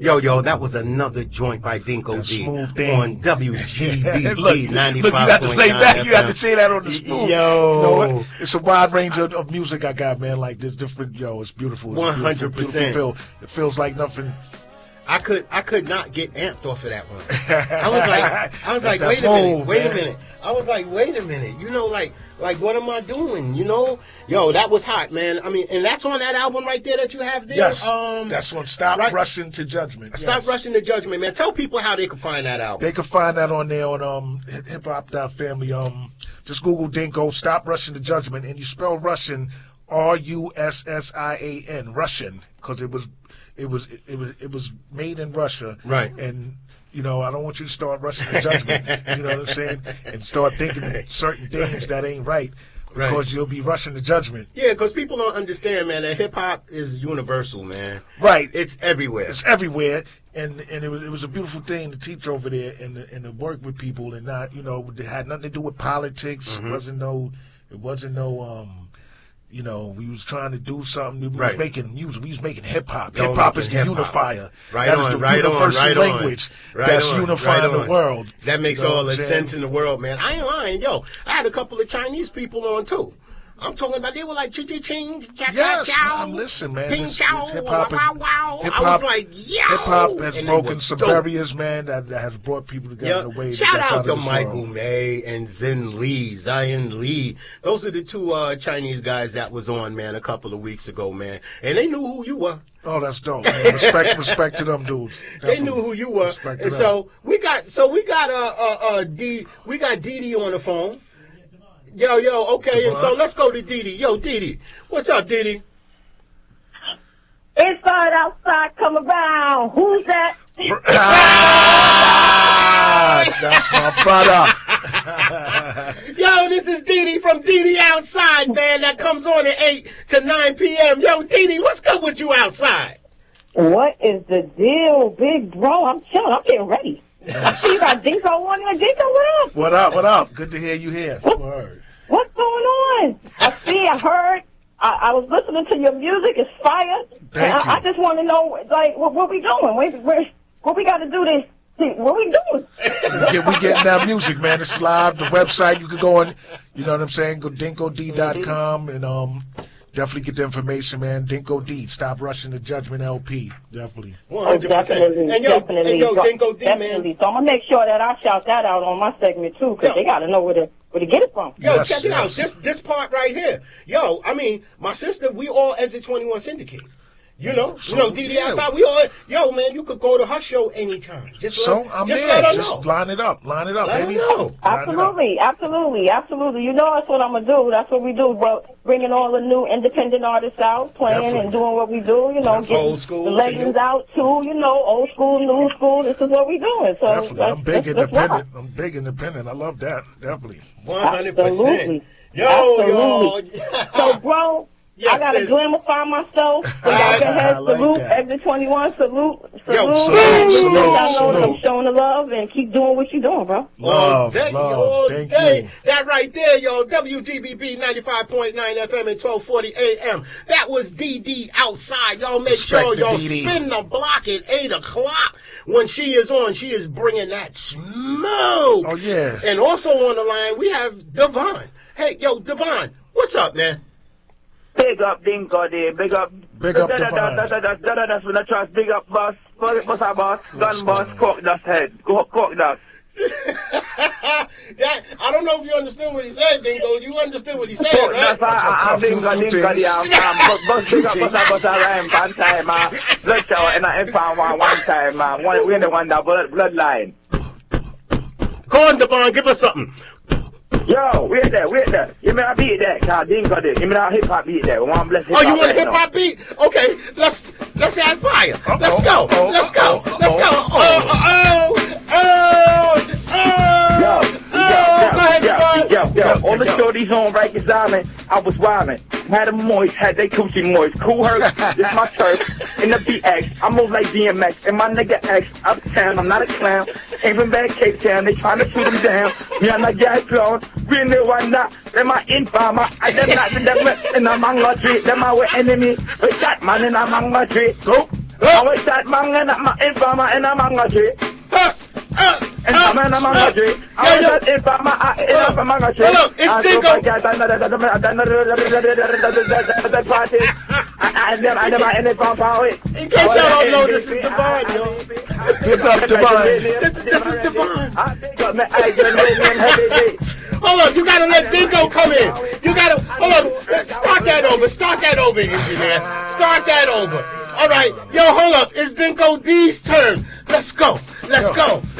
Yo, that was another joint by Dinko D on WGBB 95.9 Look, you got to play back. You got to say that on the smooth. Yo. It's a wide range of music I got, man. Like, there's different, it's beautiful. It's 100%. It feels like nothing. I could not get amped off of that one. I was like, wait a minute. I was like, wait a minute. Like what am I doing? Yo, that was hot, man. I mean, and that's on that album right there that you have there. Yes, that's on Stop Rushing to Judgment. Stop Rushing to Judgment, man. Tell people how they can find that album. They can find that on there on hiphop.family. Just Google Dinko, Stop Rushing to Judgment, and you spell Russian Russian, Russian, because it was made in Russia, right? And I don't want you to start rushing to judgment. You know what I'm saying? And start thinking certain things that ain't right, because you'll be rushing to judgment. Yeah, because people don't understand, man. That hip hop is universal, man. Right? It's everywhere. It's everywhere, and it was a beautiful thing to teach over there and to work with people, and not it had nothing to do with politics. Mm-hmm. It wasn't no we was trying to do something. We was making music. We was making hip hop. Hip hop is the unifier. That is the universal language that's unifying the world. That makes all the sense in the world, man. I ain't lying, yo. I had a couple of Chinese people on too. I'm talking about they were like ching, cha cha chow. Listen, man. Ping chow, wow. I was like, yo. Hip hop has broken some barriers, man. That has brought people together in a way. Shout out to Michael May and Zion Lee. Those are the two Chinese guys that was on, man, a couple of weeks ago, man. And they knew who you were. Oh, that's dope, man. Respect to them dudes. Definitely. They knew who you were. And so we got Didi on the phone. Yo, okay, and so let's go to Didi. Yo, Didi, what's up, Didi? Inside, outside, come around. Who's that? That's my brother. Yo, this is Didi from Didi Outside, man. That comes on at 8 to 9 p.m. Yo, Didi, what's good with you outside? What is the deal, big bro? I'm chilling. I'm getting ready. I see you got Dinko on there. Dinko, what up? What up? Good to hear you here. What's going on? I heard. I was listening to your music. It's fire. Thank you. I just want to know, like, what we doing? What we got to do this? What we doing? We getting that music, man. It's live. The website, you can go on, you know what I'm saying? Go DinkoD.com and definitely get the information, man. Dinko D. Stop Rushing to Judgment LP. Definitely. 100%. Definitely. And yo, Dinko D, definitely. man. So I'm going to make sure that I shout that out on my segment, too, because they got to know where to get it from. Yo, check it out. This part right here. Yo, I mean, my sister, we all Exit 21 Syndicate. Didi Outside, we all, yo, man, you could go to her show anytime. Just let her know. Just line it up, let baby. Her know. Absolutely. You know that's what I'm going to do. That's what we do. But bringing all the new independent artists out, playing and doing what we do, getting old school, the legends out too, old school, new school. This is what we're doing. So definitely. I'm big independent. I love that. Definitely. 100%. Absolutely. Yo. So, bro, yes, I got to glamify myself. So y'all go ahead, salute, Exit 21, salute. Yo, salute. I'm showing the love and keep doing what you're doing, bro. Love. Thank you. That right there, yo, WGBB 95.9 FM and 1240 AM. That was DD Outside. Y'all make sure y'all spin the block at 8 o'clock. When she is on, she is bringing that smoke. Oh, yeah. And also on the line, we have Devon. Hey, yo, Devon, what's up, man? Big up Dinko there, big up Devon. That's when I trust. Big up boss, boss, gun boss, cock dust head, cock dust. I don't know if you understood what he said, Dinko. You understood what he said, right? I'm Dinko there. Boss, I rhyme one time, blood shower, and I found one time, we in the one that bloodline. Go on, Devon, give us something. Yo, wait there. You mean I beat that? Cause Dinko did. You mean I hip hop beat that? One bless hip hop. Oh, you want a hip hop beat? Okay, let's add fire. Let's go. Yo, all the shorties on Rikers Island, I was wildin'. Had them moist, had they coochie moist. Cool Herc, this my turf. In the BX, I move like DMX. And my nigga X, uptown, I'm not a clown. Came from bad Cape Town, they tryna shoot him down. Me and I get clown, we in there one not. Them my informer, I them not the devil. And I'm on my street, them my enemy. With that man and I'm on my street. Go. I wish that man and my informer and a manga tree. And I'm in a manga tree. I wish that informer in a manga tree. Hello, it's Dingo. In case y'all don't know, this is Devon, yo. What's up, Devon? This is Devon. Hold on, you gotta let Dingo come in. You gotta, hold on, start that over, engineer. Start that over. All right, yo, hold up, it's Dingo D's turn. Let's go.